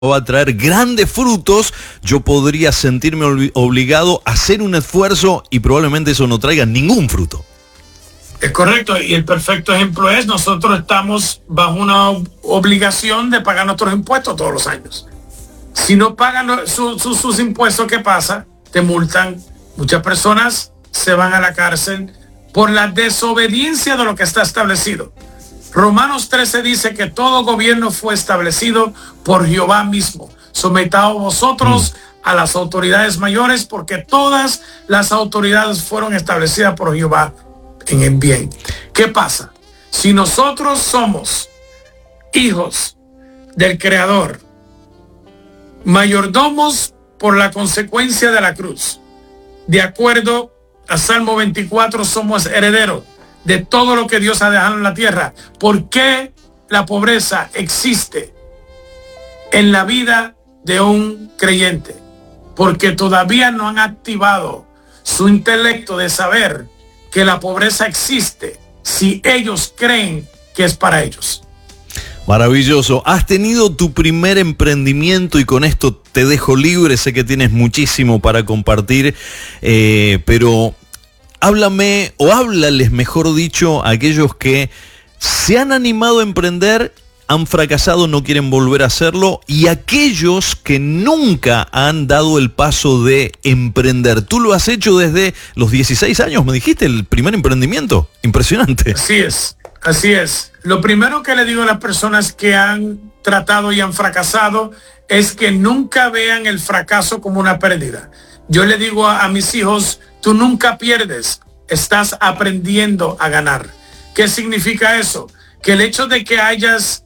va a traer grandes frutos, yo podría sentirme obligado a hacer un esfuerzo y probablemente eso no traiga ningún fruto. Es correcto, y el perfecto ejemplo es, nosotros estamos bajo una obligación de pagar nuestros impuestos todos los años. Si no pagan sus impuestos, ¿qué pasa? Te multan. Muchas personas se van a la cárcel por la desobediencia de lo que está establecido. Romanos 13 dice que todo gobierno fue establecido por Jehová mismo. Sometaos vosotros a las autoridades mayores, porque todas las autoridades fueron establecidas por Jehová en el bien. ¿Qué pasa? Si nosotros somos hijos del Creador, mayordomos por la consecuencia de la cruz, de acuerdo a Salmo 24, somos herederos de todo lo que Dios ha dejado en la tierra. ¿Por qué la pobreza existe en la vida de un creyente? Porque todavía no han activado su intelecto de saber que la pobreza existe si ellos creen que es para ellos. Maravilloso. Has tenido tu primer emprendimiento y con esto te dejo libre. Sé que tienes muchísimo para compartir, pero háblame o háblales, mejor dicho, a aquellos que se han animado a emprender, han fracasado, no quieren volver a hacerlo, y aquellos que nunca han dado el paso de emprender. Tú lo has hecho desde los 16 años, me dijiste, el primer emprendimiento. Impresionante. Así es, así es. Lo primero que le digo a las personas que han tratado y han fracasado es que nunca vean el fracaso como una pérdida. Yo le digo a mis hijos, tú nunca pierdes, estás aprendiendo a ganar. ¿Qué significa eso? Que el hecho de que hayas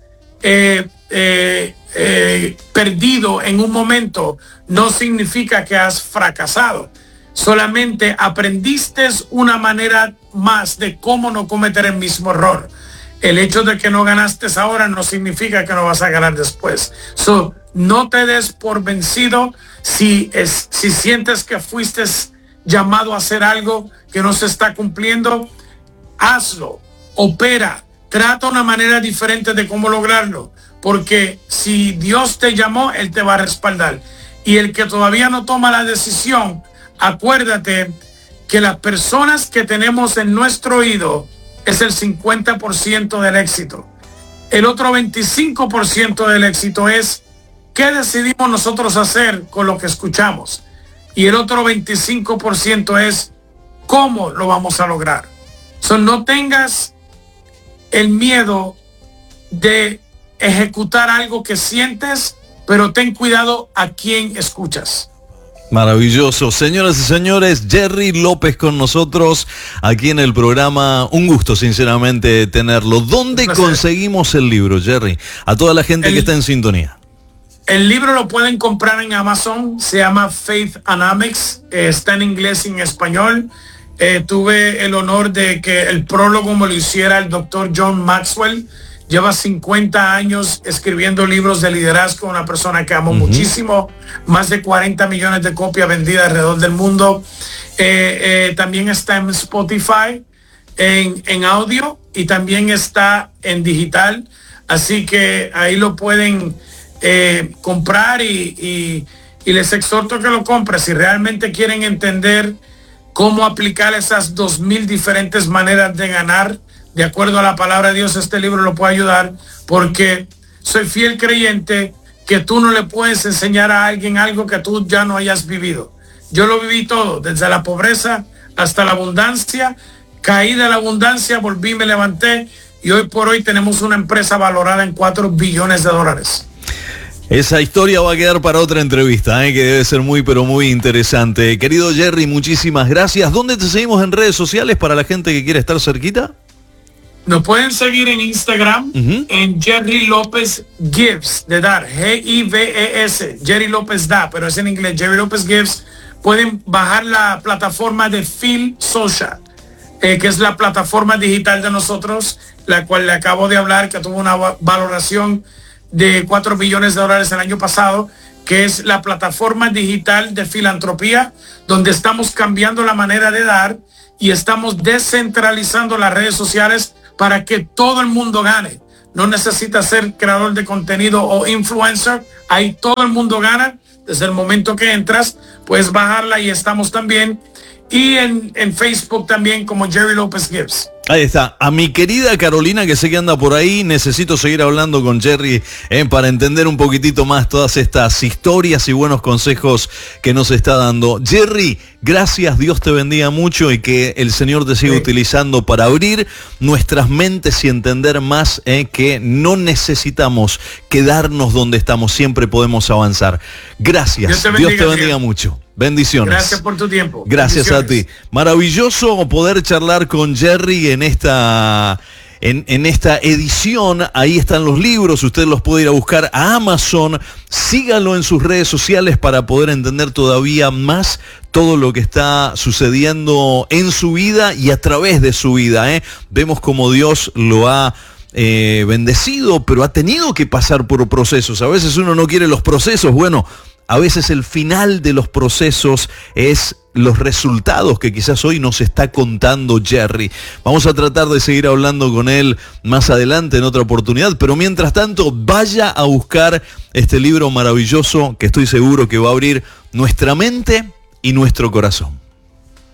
perdido en un momento no significa que has fracasado. Solamente aprendiste una manera más de cómo no cometer el mismo error. El hecho de que no ganaste ahora no significa que no vas a ganar después. No te des por vencido si sientes que fuiste llamado a hacer algo que no se está cumpliendo. Hazlo, opera, trata una manera diferente de cómo lograrlo, porque si Dios te llamó, Él te va a respaldar. Y el que todavía no toma la decisión, acuérdate que las personas que tenemos en nuestro oído es el 50% del éxito. El otro 25% del éxito es qué decidimos nosotros hacer con lo que escuchamos. Y el otro 25% es cómo lo vamos a lograr. No tengas el miedo de ejecutar algo que sientes, pero ten cuidado a quién escuchas. Maravilloso. Señoras y señores, Jerry López con nosotros aquí en el programa. Un gusto, sinceramente, tenerlo. ¿Dónde conseguimos el libro, Jerry? A toda la gente que está en sintonía. El libro lo pueden comprar en Amazon. Se llama Faith Anamics. Está en inglés y en español. Tuve el honor de que el prólogo me lo hiciera el doctor John Maxwell. Lleva 50 años escribiendo libros de liderazgo, una persona que amo muchísimo, más de 40 millones de copias vendidas alrededor del mundo. También está en Spotify, en audio, y también está en digital. Así que ahí lo pueden comprar y les exhorto que lo compren si realmente quieren entender cómo aplicar esas 2000 diferentes maneras de ganar. De acuerdo a la palabra de Dios, este libro lo puede ayudar, porque soy fiel creyente que tú no le puedes enseñar a alguien algo que tú ya no hayas vivido. Yo lo viví todo, desde la pobreza hasta la abundancia. Caí de la abundancia, volví, me levanté, y hoy por hoy tenemos una empresa valorada en $4 billones. Esa historia va a quedar para otra entrevista, que debe ser muy, pero muy interesante. Querido Jerry, muchísimas gracias. ¿Dónde te seguimos en redes sociales para la gente que quiere estar cerquita? Nos pueden seguir en Instagram, en Jerry López Gives, de dar, Gives, Jerry López da, pero es en inglés, Jerry López Gives. Pueden bajar la plataforma de Phil Social, que es la plataforma digital de nosotros, la cual le acabo de hablar, que tuvo una valoración de $4 billones el año pasado, que es la plataforma digital de filantropía, donde estamos cambiando la manera de dar y estamos descentralizando las redes sociales para que todo el mundo gane. No necesitas ser creador de contenido o influencer. Ahí todo el mundo gana. Desde el momento que entras, puedes bajarla y estamos también. Y en Facebook también como Jerry López Gibbs. Ahí está. A mi querida Carolina, que sé que anda por ahí, necesito seguir hablando con Jerry para entender un poquitito más todas estas historias y buenos consejos que nos está dando. Jerry, gracias, Dios te bendiga mucho y que el Señor te siga utilizando para abrir nuestras mentes y entender más que no necesitamos quedarnos donde estamos, siempre podemos avanzar. Gracias, Dios te bendiga mucho. Bendiciones. Gracias por tu tiempo. Gracias a ti. Maravilloso poder charlar con Jerry en esta edición. Ahí están los libros, usted los puede ir a buscar a Amazon. Sígalo en sus redes sociales para poder entender todavía más todo lo que está sucediendo en su vida y a través de su vida. Vemos cómo Dios lo ha bendecido, pero ha tenido que pasar por procesos. A veces uno no quiere los procesos. Bueno, a veces el final de los procesos es los resultados que quizás hoy nos está contando Jerry. Vamos a tratar de seguir hablando con él más adelante en otra oportunidad, pero mientras tanto vaya a buscar este libro maravilloso que estoy seguro que va a abrir nuestra mente y nuestro corazón.